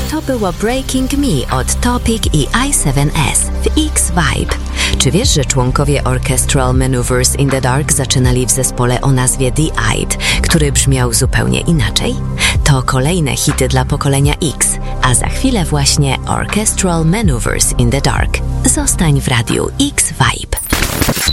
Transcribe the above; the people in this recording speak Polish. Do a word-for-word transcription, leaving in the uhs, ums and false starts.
To było Breaking Me od Topic i I seven S w X-Vibe. Czy wiesz, że członkowie Orchestral Maneuvers in the Dark zaczynali w zespole o nazwie The Eyed, który brzmiał zupełnie inaczej? To kolejne hity dla pokolenia X, a za chwilę właśnie Orchestral Maneuvers in the Dark. Zostań w radiu X-Vibe.